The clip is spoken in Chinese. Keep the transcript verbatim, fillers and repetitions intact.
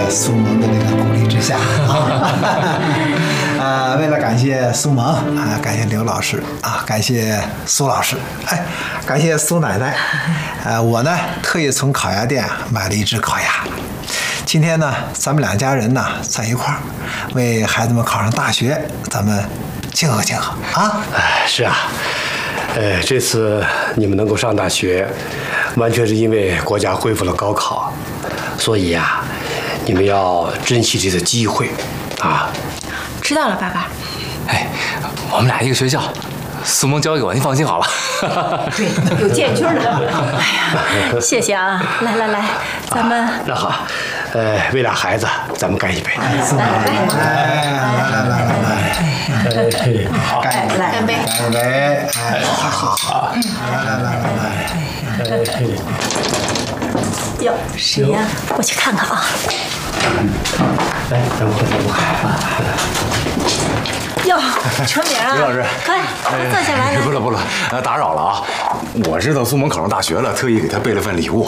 在苏萌的这个鼓励之下，啊，为了感谢苏萌啊，感谢刘老师啊，感谢苏老师，哎，感谢苏奶奶，呃，我呢特意从烤鸭店买了一只烤鸭。今天呢，咱们两家人呢在一块儿，为孩子们考上大学，咱们庆贺庆贺啊！ 哎，是啊，呃，这次你们能够上大学，完全是因为国家恢复了高考，所以呀、啊，你们要珍惜这次机会，啊！ 知道了，爸爸。 哎，我们俩一个学校，苏萌交给我，您放心好了。 对，有建军的。哎呀，谢谢啊！来来来，咱们、啊、 那好，呃，为俩孩子，咱们干一杯。 来来来来来来，好，干一杯，干杯，干一杯，哎，好好好，来来来来来， 哟，谁呀？我去看看啊。 来，咱们喝咱们哟，成明啊！ 刘老师， 快，快坐下来。 不了不了，呃，打扰了啊！我知道苏萌考上大学了，特意给她备了份礼物。